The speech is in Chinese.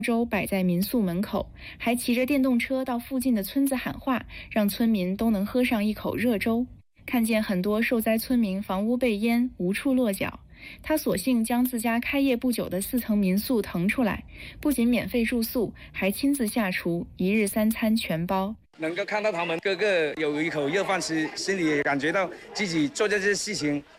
粥摆在民宿门口，还骑着电动车到附近的村子喊话，让村民都能喝上一口热粥。看见很多受灾村民房屋被淹，无处落脚，他索性将自家开业不久的4层民宿腾出来，不仅免费住宿，还亲自下厨，1日3餐全包。 能够看到他们个个有一口热饭吃，心里也感觉到自己做这些事情